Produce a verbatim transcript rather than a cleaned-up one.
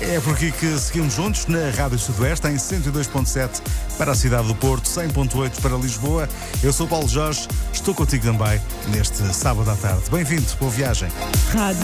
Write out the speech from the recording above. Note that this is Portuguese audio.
É por aqui que seguimos juntos na Rádio Sudoeste, em cento e dois ponto sete para a cidade do Porto, cem ponto oito para Lisboa. Eu sou Paulo Jorge, estou contigo também neste sábado à tarde. Bem-vindo, boa viagem. Rádio